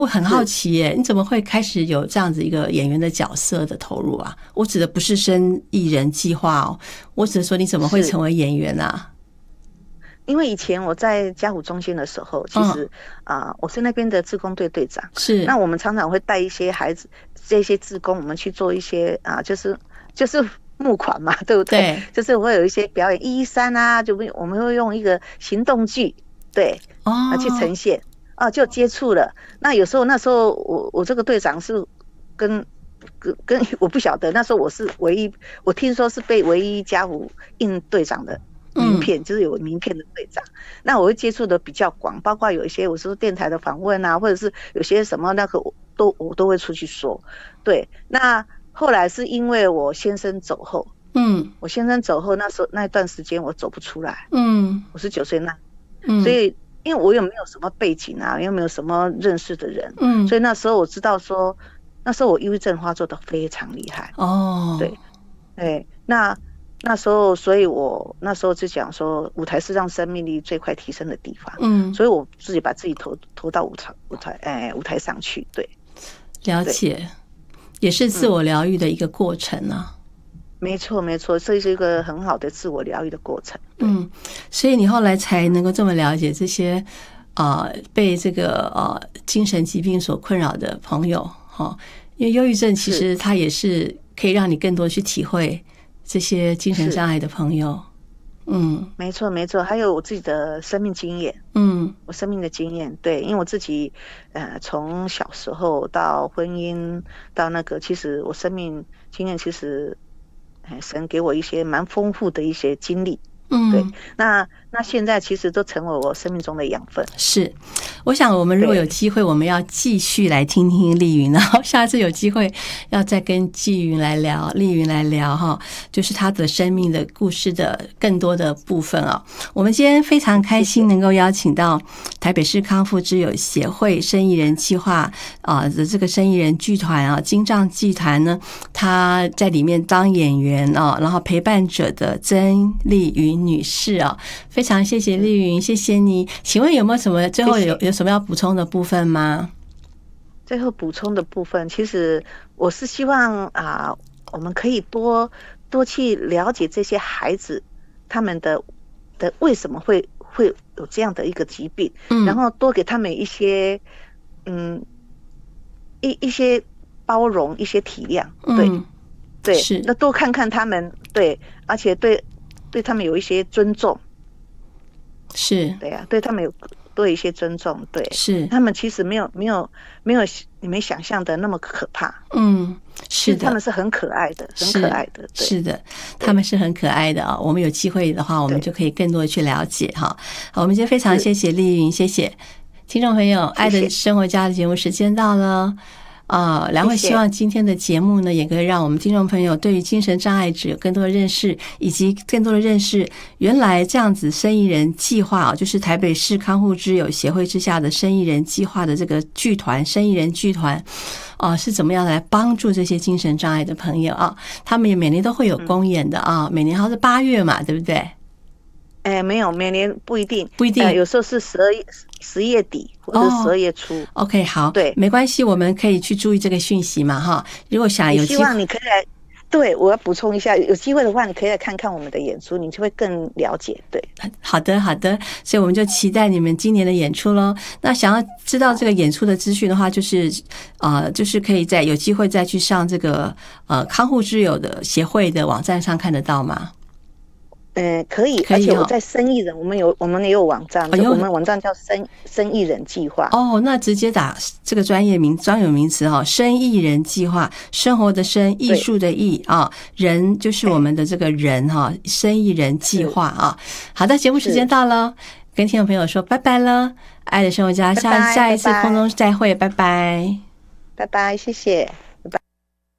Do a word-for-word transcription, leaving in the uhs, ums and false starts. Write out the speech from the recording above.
我很好奇耶，你怎么会开始有这样子一个演员的角色的投入啊？我指的不是生艺人计划哦，我只是说你怎么会成为演员啊？ 因为以前我在家福中心的时候，其实啊、 嗯呃，我是那边的志工队队长。 是， 那我们常常会带一些孩子，这些志工，我们去做一些啊、呃，就是就是募款嘛，对不对？ 对， 就是会有一些表演一一三啊，就我们会用一个行动剧，对，啊去哦， 呈现啊，就接触了。那有时候那时候我我这个队长是跟。跟跟我不晓得，那时候我是唯一，我听说是被唯一家福应队长的名片， 嗯， 就是有名片的队长。那我会接触的比较广，包括有一些我说电台的访问啊，或者是有些什么那个我都我都会出去说。对，那后来是因为我先生走后， 嗯， 我先生走后那时候那段时间我走不出来， 嗯， 我十九岁那，所嗯， 以因为我又没有什么背景啊，又没有什么认识的人， 嗯， 所以那时候我知道说，那时候我忧郁症发作的非常厉害。 哦， 对，对，那那时候，所以我那时候就讲说，舞台是让生命力最快提升的地方， 嗯， 所以我自己把自己投投到舞台舞台哎舞台上去。对对， 了解，也是自嗯， 我疗愈的一个过程啊。 没错没错，这是一个很好的自我疗愈的过程。对， 嗯，所以你后来才能够这么了解这些啊、呃被这个呃精神疾病所困扰的朋友哈、哦，因为忧郁症其是实它也是可以让你更多去体会这些精神是， 障碍的朋友。嗯没错没错，还有我自己的生命经验。 嗯我生命的经验，对，因为我自己，呃，从小时候到婚姻，到那个，其实我生命经验，其实，哎，神给我一些蛮丰富的一些经历，对， 嗯。 那那现在其实都成为我生命中的养分， 是，我想我们如果有对， 机会，我们要继续来听听丽云，然后下次有机会要再跟纪云来聊，丽云来聊哈，就是她的生命的故事的更多的部分啊。我们今天非常开谢谢， 心能够邀请到台北市康复之友协会生意人计划啊的这个生意人剧团啊，金藏剧团呢，她在里面当演员啊，然后陪伴者的曾丽云女士啊。非常谢谢丽云，谢谢你。请问有没有什么最后有有什么要补充的部分吗？ 最后补充的部分，其实我是希望啊、我们可以多多去了解这些孩子他们的的为什么会会有这样的一个疾病，然嗯后多给他们一些嗯一一些包容，一些体谅，对嗯， 对， 是那多看看他们，对，而且对对他们有一些尊重， 是对呀、对他们有多一些尊重，对是， 他们其实没有没有没有你们想象的那么可怕。 嗯， 其是的， 实他们是很可爱的，很是可爱的，对是的，他们是很可爱的啊。我们有机会的话，我们对， 就可以更多的去了解哈。好，我们今天非常是， 谢谢丽云，谢谢听众朋友， 谢谢， 爱的生活家的节目时间到了。啊，两位希谢谢， 望今天的节目呢，也可以让我们听众朋友对于精神障碍者有更多的认识，以及更多的认识原来这样子生意人计划啊，就是台北市康复之友协会之下的生意人计划的这个剧团，生意人剧团啊，是怎么样来帮助这些精神障碍的朋友啊？他们也每年都会有嗯， 公演的啊，每年好像是八月嘛，对不对？ 哎，没有，每年不一定，呃， 不一定有时候是十二月十月底或者十哦。 二月初， OK，好， 对， 没关系，我们可以去注意这个讯息嘛，哈。如果想也希有机会。 望你可以来，对，我要补充一下，有机会的话，你可以来看看我们的演出，你就会更了解，对， 好的，好的，所以我们就期待你们今年的演出咯。那想要知道这个演出的资讯的话，就是呃，就是可以在有机会再去上这个呃康复之友的协会的网站上看得到吗？ 嗯，可以， 可以哦。 而且我在生意人，我们有我们也有网站， 哦，有我们网站叫生生意人计划， 哦，那直接打这个专业名专有名词哈，生意人计划，生活的生，艺对， 术的艺啊，人就是我哎， 们的这个人哈，生意人计是划啊。好的，节目时间是， 到了，跟听众朋友说拜拜了，爱的生活家，下拜拜， 下一次空拜拜， 中再会，拜拜。 拜拜，谢谢。